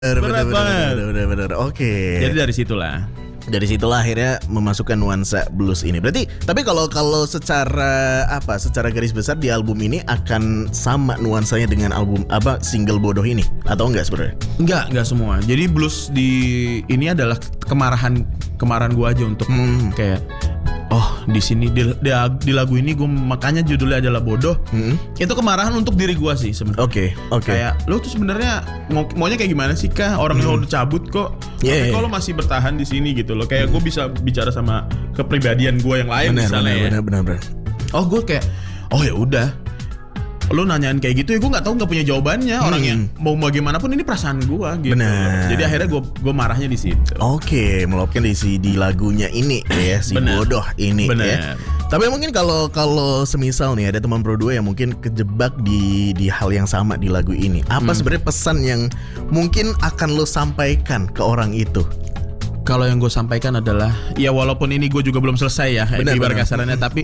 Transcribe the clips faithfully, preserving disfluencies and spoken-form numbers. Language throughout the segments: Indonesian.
Berat banget. Bener-bener. Oke. Jadi dari situlah. Dari situlah akhirnya memasukkan nuansa blues ini. Berarti, tapi kalau kalau secara apa? Secara garis besar di album ini akan sama nuansanya dengan album apa single Bodoh ini atau enggak sebenarnya? Enggak, enggak semua. Jadi blues di ini adalah kemarahan kemarahan gue aja untuk hmm. kayak oh di sini di, di, di lagu ini gue makanya judulnya adalah Bodoh. Hmm. Itu kemarahan untuk diri gue sih sebenarnya. Oke, okay, oke. Okay. Kayak lo tuh sebenarnya mau, maunya kayak gimana sih kah? Orang hmm. lo udah cabut kok. Yeah, tapi yeah. kalau masih bertahan di sini gitu loh. Kayak hmm. gue bisa bicara sama kepribadian gue yang lain bener, misalnya bener, ya. Benar, benar, benar. Oh gue kayak oh ya udah. Lo nanyain kayak gitu ya gue nggak tahu nggak punya jawabannya hmm. orangnya mau bagaimanapun ini perasaan gue gitu. Bener. Jadi akhirnya gue gue marahnya di situ. Oke, meluapkan di si di lagunya ini ya si Bener. Bodoh ini Bener. ya. Tapi mungkin kalau kalau semisal nih ada teman Pro dua yang mungkin kejebak di di hal yang sama di lagu ini, apa hmm. sebenarnya pesan yang mungkin akan lo sampaikan ke orang itu? Kalau yang gue sampaikan adalah ya walaupun ini gue juga belum selesai ya ibarat kasarannya tapi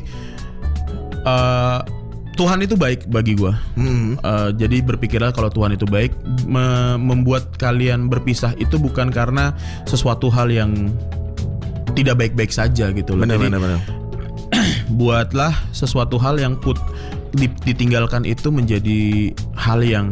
uh, Tuhan itu baik bagi gue. Mm-hmm. uh, Jadi berpikirlah kalau Tuhan itu baik. me- Membuat kalian berpisah itu bukan karena sesuatu hal yang tidak baik-baik saja gitu loh. Benar, Jadi benar, benar. buatlah sesuatu hal yang put ditinggalkan itu menjadi hal yang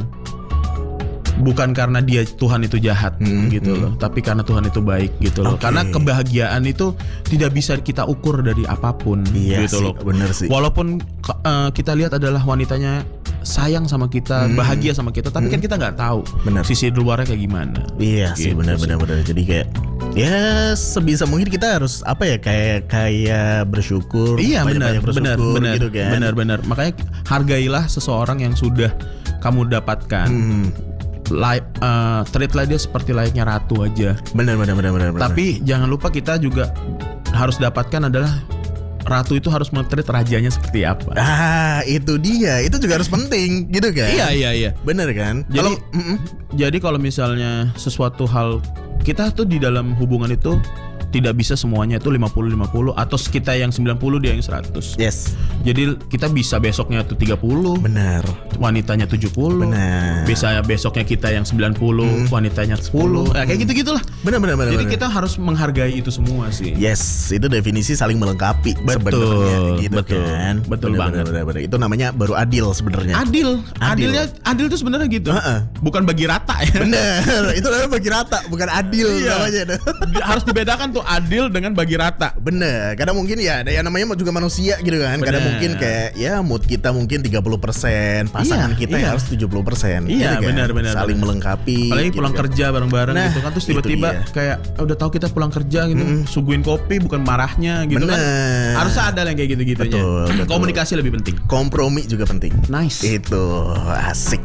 bukan karena dia Tuhan itu jahat hmm, gitu hmm. loh, tapi karena Tuhan itu baik gitu loh. Okay. Karena kebahagiaan itu tidak bisa kita ukur dari apapun iya gitu sih, loh. Bener sih. Walaupun uh, kita lihat adalah wanitanya sayang sama kita, hmm. bahagia sama kita, tapi hmm. kan kita nggak tahu bener. Sisi luarnya kayak gimana. Iya gitu sih, benar-benar benar. Jadi kayak ya sebisa mungkin kita harus apa ya kayak kayak bersyukur. Iya benar, benar, benar, gitu kan. Benar, benar. Makanya hargailah seseorang yang sudah kamu dapatkan. Hmm. Like, uh, treatlah dia seperti layaknya ratu aja. Benar, benar, benar, benar. Tapi benar. Jangan lupa kita juga harus dapatkan adalah ratu itu harus men-treat rajanya seperti apa. Ah, itu dia. Itu juga harus penting, gitu kan? Iya, iya, iya. Benar kan? Jadi, kalau, jadi kalau misalnya sesuatu hal kita tuh di dalam hubungan itu tidak bisa semuanya itu lima puluh lima puluh atau kita yang sembilan puluh dia yang seratus. Yes. Jadi kita bisa besoknya tuh tiga puluh. Benar. Wanitanya tujuh puluh. Benar. Bisa besoknya kita yang sembilan puluh, hmm. wanitanya sepuluh. Nah, kayak gitu-gitulah. Benar, benar, benar. Jadi benar. kita harus menghargai itu semua sih. Yes, itu definisi saling melengkapi sebenarnya gitu betul, kan. Betul benar, banget. Benar, benar, benar. Itu namanya baru adil sebenarnya. Adil. Adil. Adilnya adil itu sebenarnya gitu. Uh-uh. Bukan bagi rata ya. Benar. Itu namanya bagi rata, bukan adil iya. namanya. Harus dibedakan tuh adil dengan bagi rata. Bener, kadang mungkin ya ada yang namanya juga manusia gitu kan. Bener. Kadang mungkin kayak ya mood kita mungkin tiga puluh persen, pasangan iya, kita iya. harus tujuh puluh persen. Iya, gitu benar kan? benar. Saling benar. melengkapi. Apalagi gitu pulang kan. kerja bareng-bareng nah, gitu kan terus tiba-tiba kayak udah tahu kita pulang kerja gitu, mm. suguhin kopi bukan marahnya gitu bener. kan. Harusnya ada yang kayak gitu-gitunya. Betul, betul. Komunikasi lebih penting. Kompromi juga penting. Nice. Itu asik.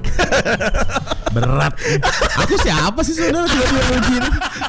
Berat. Aku siapa sih sebenarnya tiba-tiba begini?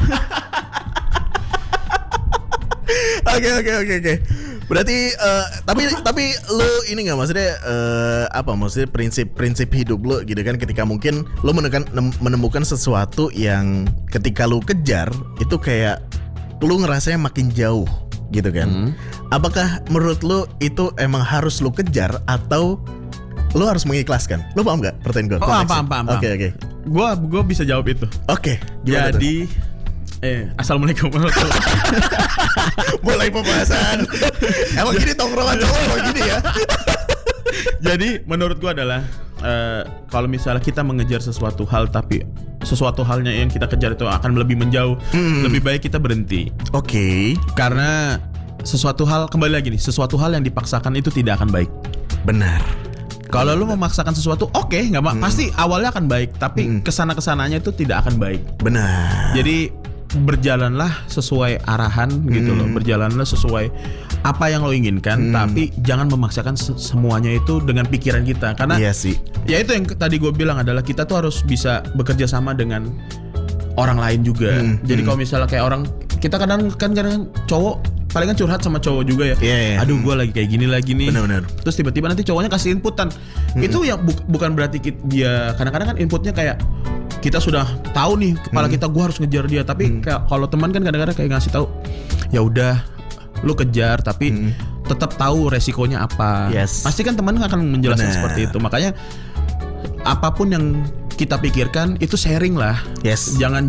Oke oke oke oke. Berarti uh, tapi tapi lu ini nggak maksudnya uh, apa maksudnya prinsip-prinsip hidup lu gitu kan ketika mungkin lu menekan, menemukan sesuatu yang ketika lu kejar itu kayak lu ngerasanya makin jauh gitu kan. Hmm. Apakah menurut lu itu emang harus lu kejar atau lu harus mengikhlaskan? Lu paham nggak pertanyaan gue? Oh, paham paham paham. Oke oke. Gua gua bisa jawab itu. Oke. Okay, jadi tuh? Eh, assalamualaikum warahmatullahi wabarakatuh. Mulai pembahasan. Emang gini tongkrongan cowok emang gini ya. Jadi menurut gua adalah uh, kalau misalnya kita mengejar sesuatu hal tapi sesuatu halnya yang kita kejar itu akan lebih menjauh, hmm. lebih baik kita berhenti. Oke. Okay. Karena sesuatu hal kembali lagi nih, sesuatu hal yang dipaksakan itu tidak akan baik. Benar. Kalau lu memaksakan sesuatu, oke, okay, nggak hmm. pasti awalnya akan baik, tapi hmm. kesana kesananya itu tidak akan baik. Benar. Jadi berjalanlah sesuai arahan hmm. gitu loh, berjalanlah sesuai apa yang lo inginkan, hmm. tapi jangan memaksakan semuanya itu dengan pikiran kita, karena iya sih. Ya itu yang tadi gue bilang adalah kita tuh harus bisa bekerja sama dengan orang lain juga. Hmm. Jadi hmm. kalau misalnya kayak orang kita kadang kan kadang cowok palingan curhat sama cowok juga ya. Yeah, yeah. Aduh gue lagi kayak gini lagi nih. Benar-benar. Terus tiba-tiba nanti cowoknya kasih inputan. Hmm. Itu yang bu- bukan berarti dia kadang-kadang kan inputnya kayak kita sudah tahu nih kepala hmm. kita gue harus ngejar dia, tapi hmm. kayak kalau teman kan kadang-kadang kayak ngasih tahu ya udah lu kejar tapi hmm. tetap tahu resikonya apa. Yes. Pasti kan teman akan menjelaskan Bener. seperti itu. Makanya apapun yang kita pikirkan itu sharing lah. Yes. Jangan